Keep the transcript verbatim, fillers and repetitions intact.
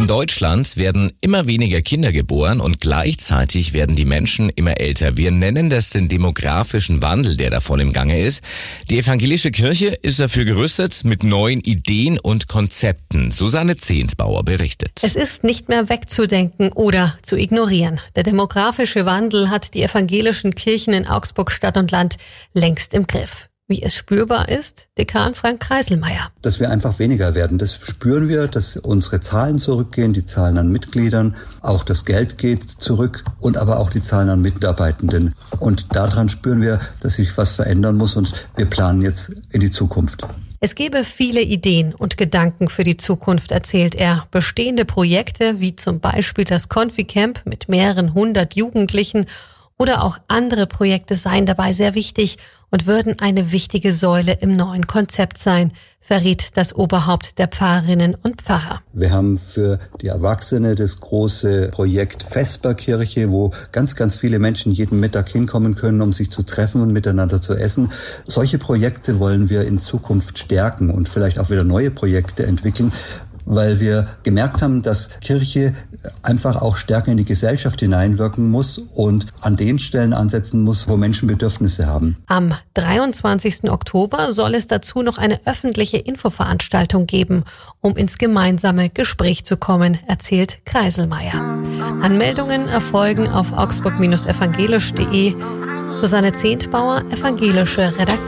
In Deutschland werden immer weniger Kinder geboren und gleichzeitig werden die Menschen immer älter. Wir nennen das den demografischen Wandel, der da voll im Gange ist. Die evangelische Kirche ist dafür gerüstet mit neuen Ideen und Konzepten. Susanne Zehntbauer berichtet. Es ist nicht mehr wegzudenken oder zu ignorieren. Der demografische Wandel hat die evangelischen Kirchen in Augsburg Stadt und Land längst im Griff. Wie es spürbar ist, Dekan Frank Kreiselmeier. Dass wir einfach weniger werden, das spüren wir, dass unsere Zahlen zurückgehen, die Zahlen an Mitgliedern, auch das Geld geht zurück und aber auch die Zahlen an Mitarbeitenden. Und daran spüren wir, dass sich was verändern muss und wir planen jetzt in die Zukunft. Es gebe viele Ideen und Gedanken für die Zukunft, erzählt er. Bestehende Projekte wie zum Beispiel das Konfi-Camp mit mehreren hundert Jugendlichen oder auch andere Projekte seien dabei sehr wichtig und würden eine wichtige Säule im neuen Konzept sein, verriet das Oberhaupt der Pfarrerinnen und Pfarrer. Wir haben für die Erwachsene das große Projekt Vesperkirche, wo ganz, ganz viele Menschen jeden Mittag hinkommen können, um sich zu treffen und miteinander zu essen. Solche Projekte wollen wir in Zukunft stärken und vielleicht auch wieder neue Projekte entwickeln, weil wir gemerkt haben, dass Kirche einfach auch stärker in die Gesellschaft hineinwirken muss und an den Stellen ansetzen muss, wo Menschen Bedürfnisse haben. Am dreiundzwanzigsten Oktober soll es dazu noch eine öffentliche Infoveranstaltung geben, um ins gemeinsame Gespräch zu kommen, erzählt Kreiselmeier. Anmeldungen erfolgen auf augsburg Bindestrich evangelisch Punkt de. Susanne Zehntbauer, evangelische Redaktion.